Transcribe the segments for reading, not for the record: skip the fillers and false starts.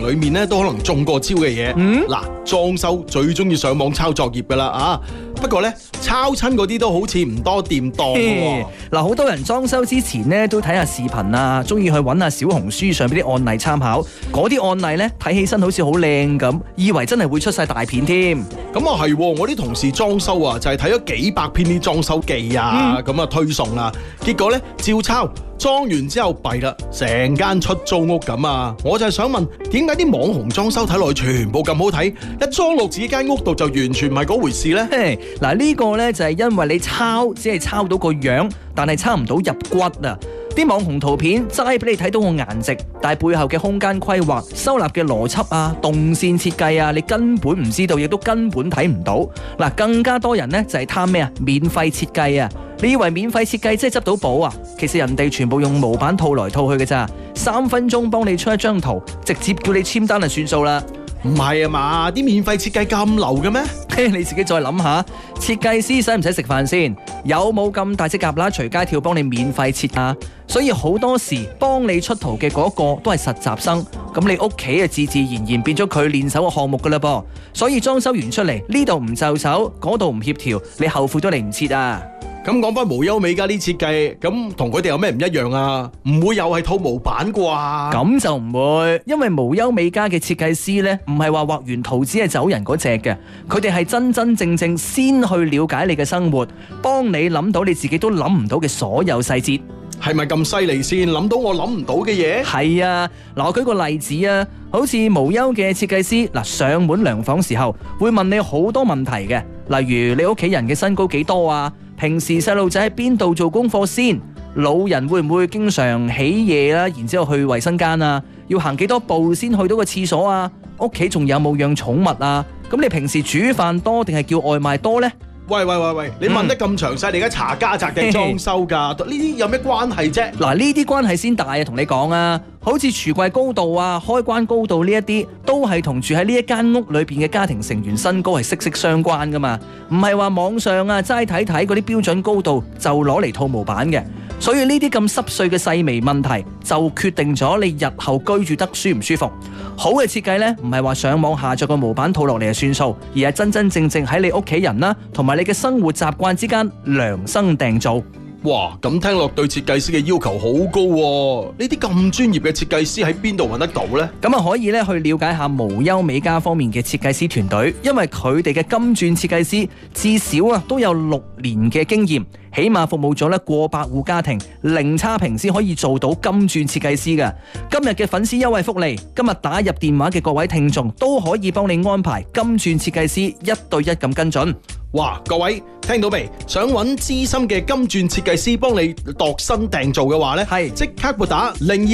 裏面咧都可能中過招嘅嘢。嗱，裝修最中意上網抄作業噶啦啊！不過咧，抄親嗰啲都好似唔多掂當喎。 嗱，好多人裝修之前咧都睇下視頻啊，中意去揾下小紅書上邊啲案例參考。嗰啲案例咧睇起身好似好靚咁，以為真係會出晒大片添。 咁啊係，我啲同事裝修啊，就係睇咗幾百篇啲裝修記啊，咁啊推送啊，結果咧照抄。裝完之後弊啦，成間出租屋咁啊！我就係想問，點解啲網紅裝修睇落去全部咁好睇，一裝落自己間屋度就完全唔係嗰回事呢？ 嗱，呢個呢就係因為你抄只係抄到個樣，但係抄唔到入骨啊！啲網紅圖片齋俾你睇到個顏值，但係背後嘅空間規劃、收納嘅邏輯啊、動線設計啊，你根本唔知道，亦都根本睇唔到。嗱，更加多人呢就係貪咩啊？免費設計啊！你以為免費設計即係執到寶啊？其實人哋全部用模板套來套去嘅咋，3分鐘幫你出一張圖，直接叫你簽單就算數啦。 唔係啊嘛，啲免費設計咁流嘅咩？ 你自己再諗下，設計師使唔使食飯先？有冇咁大隻蛤乸隨街跳幫你免費設啊？所以好多時幫你出圖嘅嗰個都係實習生，咁你屋企啊自自然然變咗佢練手嘅項目噶啦噃。所以裝修完出嚟，呢度唔就手，嗰度唔協調，你後悔都嚟唔切啊！ 咁講翻無憂美家啲設計，咁同佢哋有咩唔一樣啊？唔會又係套模板啩？ 咁就唔會，因為無憂美家嘅設計師呢，唔係話畫完圖只係走人嗰隻嘅，佢哋係真真正正先去了解你嘅生活，幫你諗到你自己都諗唔到嘅所有細節。 係咪咁犀利先？諗到我諗唔到嘅嘢？ 係啊，嗱，我舉個例子啊，好似無憂嘅設計師，嗱，上門量房時候會問你好多問題嘅，例如你屋企人嘅身高幾多啊？平時細路仔喺邊度做功課先？老人會唔會經常起夜啦？然之後去衛生間啊？要行幾多步先去到個廁所啊？屋企仲有冇養寵物啊？咁你平時煮飯多定係叫外賣多呢？ 喂，你問得咁詳細，你而家查家宅定裝修㗎？呢啲有咩關係啫？ 嗱，呢啲關係先大啊！同你講啊，好似櫥櫃高度啊、開關高度呢一啲，都係同住喺呢一間屋裏邊嘅家庭成員身高係息息相關噶嘛。唔係話網上啊齋睇睇嗰啲標準高度就攞嚟套模板嘅。所以呢啲咁濕碎嘅細微問題，就決定咗你日後居住得舒唔舒服。好嘅設計呢，唔係話上網下載個模板套落嚟就算數，而係真真正正喺你屋企人啦，同埋你嘅生活習慣之間量身訂造。 哇，咁聽落對設計師嘅要求好高喎！呢啲咁專業嘅設計師喺邊度揾得到呢？ 咁啊可以咧去了解下無憂美家方面嘅設計師團隊，因為佢哋嘅金鑽設計師至少啊都有6年嘅經驗，起碼服務咗咧過百戶家庭，零差評先可以做到金鑽設計師嘅。今日嘅粉絲優惠福利，今日打入電話嘅各位聽眾都可以幫你安排金鑽設計師1對1咁跟進。 哇！各位聽到未？想揾資深嘅金鑽設計師幫你度身訂造嘅話呢，係即刻撥打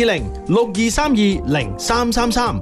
020-6232-0333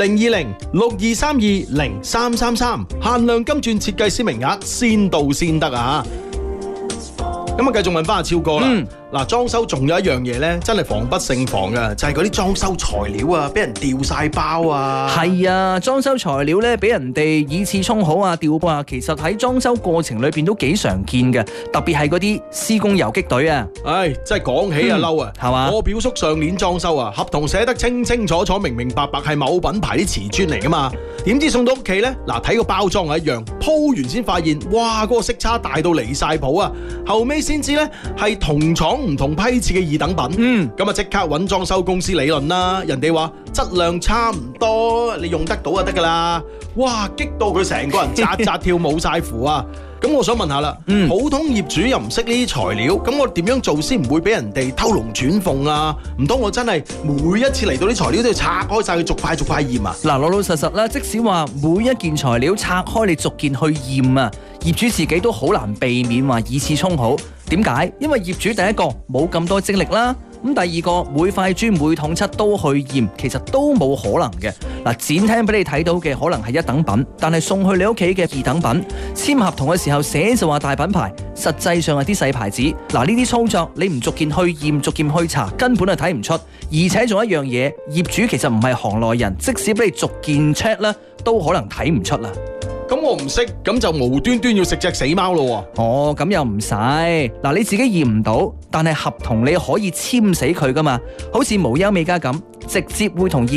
020-6232-0333，限量金鑽設計師名額先到先得啊！咁啊，繼續問翻阿超哥啦。嗱，裝修仲有一樣嘢咧，真係防不勝防嘅，就係嗰啲裝修材料啊，俾人掉晒包啊。係啊，裝修材料咧俾人哋以次充好啊、掉包啊，其實喺裝修過程裏邊都幾常見嘅，特別係嗰啲施工游擊隊啊。 唉，真係講起啊嬲啊， 係嘛？ 我表叔上年裝修啊，合同寫得清清楚楚、明明白白係某品牌啲瓷磚嚟噶嘛，點知送到屋企咧，嗱睇個包裝係一樣，鋪完先發現，哇，嗰個色差大到離晒譜啊！後尾先知咧係同廠唔同批次嘅二等品，咁啊即刻揾裝修公司理論啦。人哋話質量差唔多，你用得到就得噶啦。哇，激到佢成個人扎扎跳冇晒符啊！咁我想問下啦，普通業主又唔識呢啲材料，咁我點樣做先唔會俾人哋偷龍轉鳳啊？唔通我真係每一次嚟到啲材料都要拆開晒佢，逐塊逐塊驗啊？嗱， 老老實實啦，即使話每一件材料拆開你逐件去驗啊，業主自己都好難避免話以次充好。點解？因為業主第一個冇咁多精力啦，咁第二個每塊磚每桶漆都去驗，其實都冇可能嘅。嗱，展廳俾你睇到嘅可能係一等品，但係送去你屋企嘅二等品，簽合同嘅時候寫就話大品牌，實際上係啲細牌子。嗱，呢啲操作你唔逐件去驗，逐件去查，根本係睇唔出。而且仲有一樣嘢，業主其實唔係行內人，即使俾你逐件 check 啦，都可能睇唔出啦。 咁我唔識，咁就無端端要食隻死貓咯喎。 哦，咁又唔使。嗱，你自己驗唔到，但係合同你可以簽死佢噶嘛。好似無憂美家咁，直接會同業